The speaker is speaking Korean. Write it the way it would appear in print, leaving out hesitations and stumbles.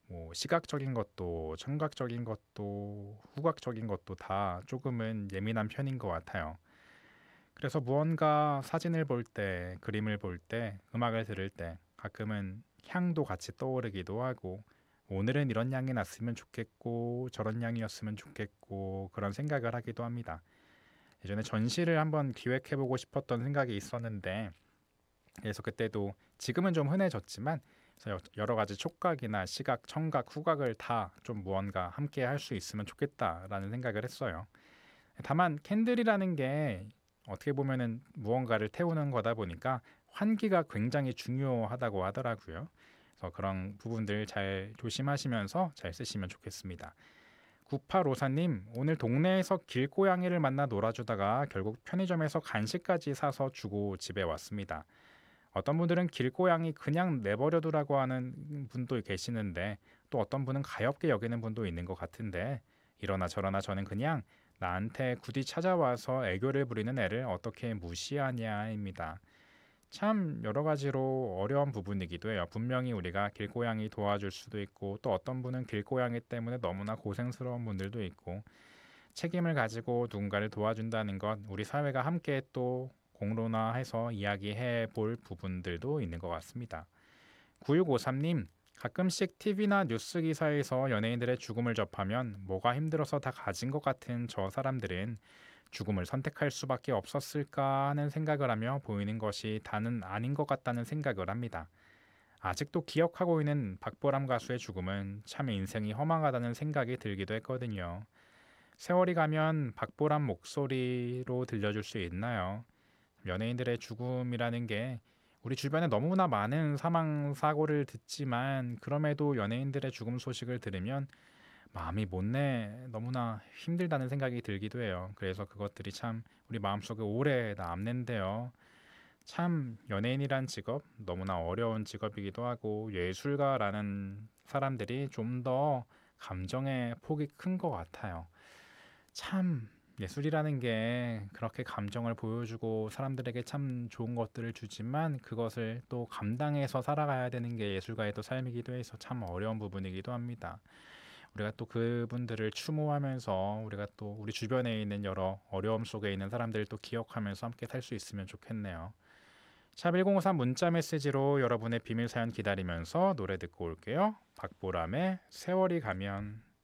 뭐 시각적인 것도 청각적인 것도 후각적인 것도 다 조금은 예민한 편인 것 같아요. 그래서 무언가 사진을 볼 때, 그림을 볼 때, 음악을 들을 때 가끔은 향도 같이 떠오르기도 하고 오늘은 이런 향이 났으면 좋겠고 저런 향이었으면 좋겠고 그런 생각을 하기도 합니다. 예전에 전시를 한번 기획해보고 싶었던 생각이 있었는데 그래서 그때도 지금은 좀 흔해졌지만 그래서 여러 가지 촉각이나 시각, 청각, 후각을 다 좀 무언가 함께 할 수 있으면 좋겠다라는 생각을 했어요. 다만 캔들이라는 게 어떻게 보면은 무언가를 태우는 거다 보니까 환기가 굉장히 중요하다고 하더라고요. 그래서 그런 부분들 잘 조심하시면서 잘 쓰시면 좋겠습니다. 9854님, 오늘 동네에서 길고양이를 만나 놀아주다가 결국 편의점에서 간식까지 사서 주고 집에 왔습니다. 어떤 분들은 길고양이 그냥 내버려두라고 하는 분도 계시는데 또 어떤 분은 가엾게 여기는 분도 있는 것 같은데 이러나 저러나 저는 그냥 나한테 굳이 찾아와서 애교를 부리는 애를 어떻게 무시하냐입니다. 참 여러 가지로 어려운 부분이기도 해요. 분명히 우리가 길고양이 도와줄 수도 있고 또 어떤 분은 길고양이 때문에 너무나 고생스러운 분들도 있고 책임을 가지고 누군가를 도와준다는 것 우리 사회가 함께 또 공론화해서 이야기해 볼 부분들도 있는 것 같습니다. 9653님, 가끔씩 TV나 뉴스 기사에서 연예인들의 죽음을 접하면 뭐가 힘들어서 다 가진 것 같은 저 사람들은 죽음을 선택할 수밖에 없었을까 하는 생각을 하며 보이는 것이 다는 아닌 것 같다는 생각을 합니다. 아직도 기억하고 있는 박보람 가수의 죽음은 참 인생이 허망하다는 생각이 들기도 했거든요. 세월이 가면 박보람 목소리로 들려줄 수 있나요? 연예인들의 죽음이라는 게 우리 주변에 너무나 많은 사망 사고를 듣지만 그럼에도 연예인들의 죽음 소식을 들으면 마음이 못내 너무나 힘들다는 생각이 들기도 해요. 그래서 그것들이 참 우리 마음속에 오래 남는데요. 참 연예인이란 직업 너무나 어려운 직업이기도 하고 예술가라는 사람들이 좀 더 감정의 폭이 큰 것 같아요. 참 예술이라는 게 그렇게 감정을 보여주고 사람들에게 참 좋은 것들을 주지만 그것을 또 감당해서 살아가야 되는 게 예술가의 또 삶이기도 해서 참 어려운 부분이기도 합니다. 우리가 또 그분들을 추모하면서 우리가 또 우리 주변에 있는 여러 어려움 속에 있는 사람들을 또 기억하면서 함께 살 수 있으면 좋겠네요. 샵 1053 문자 메시지로 여러분의 비밀 사연 기다리면서 노래 듣고 올게요. 박보람의 세월이 가면.